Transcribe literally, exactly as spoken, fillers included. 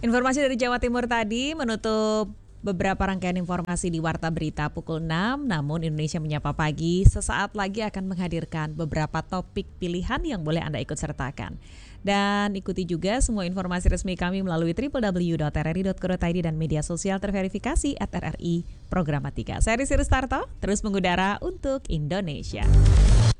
Informasi dari Jawa Timur tadi menutup beberapa rangkaian informasi di Warta Berita pukul enam, namun Indonesia Menyapa Pagi sesaat lagi akan menghadirkan beberapa topik pilihan yang boleh Anda ikut sertakan. Dan ikuti juga semua informasi resmi kami melalui w w w dot r r i dot co dot i d dan media sosial terverifikasi at R R I Programatika. Saya Rizky Rustarto, terus mengudara untuk Indonesia.